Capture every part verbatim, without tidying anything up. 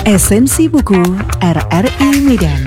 Esensi Buku R R I Medan.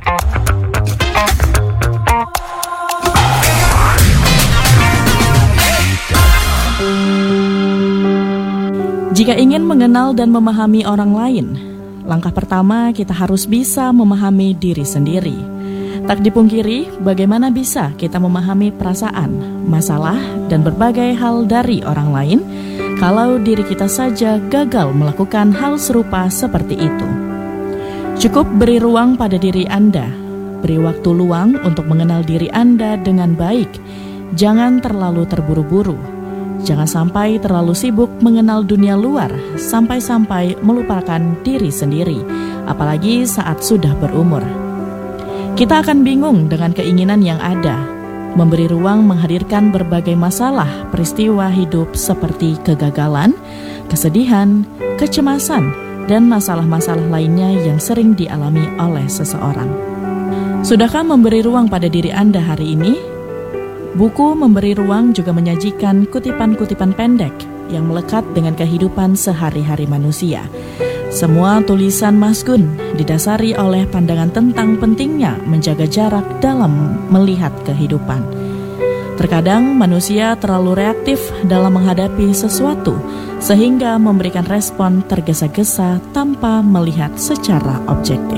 Jika ingin mengenal dan memahami orang lain, langkah pertama kita harus bisa memahami diri sendiri. Tak dipungkiri, bagaimana bisa kita memahami perasaan, masalah, dan berbagai hal dari orang lain kalau diri kita saja gagal melakukan hal serupa seperti itu. Cukup beri ruang pada diri Anda, beri waktu luang untuk mengenal diri Anda dengan baik. Jangan terlalu terburu-buru. Jangan sampai terlalu sibuk mengenal dunia luar, sampai-sampai melupakan diri sendiri, apalagi saat sudah berumur. Kita akan bingung dengan keinginan yang ada, memberi ruang menghadirkan berbagai masalah, peristiwa hidup seperti kegagalan, kesedihan, kecemasan, dan masalah-masalah lainnya yang sering dialami oleh seseorang. Sudahkah memberi ruang pada diri Anda hari ini? Buku Memberi Ruang juga menyajikan kutipan-kutipan pendek yang melekat dengan kehidupan sehari-hari manusia. Semua tulisan Mas Gun didasari oleh pandangan tentang pentingnya menjaga jarak dalam melihat kehidupan. Terkadang manusia terlalu reaktif dalam menghadapi sesuatu sehingga memberikan respon tergesa-gesa tanpa melihat secara objektif.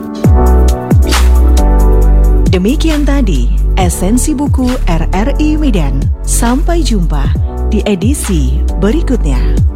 Demikian tadi Esensi Buku R R I Medan. Sampai jumpa di edisi berikutnya.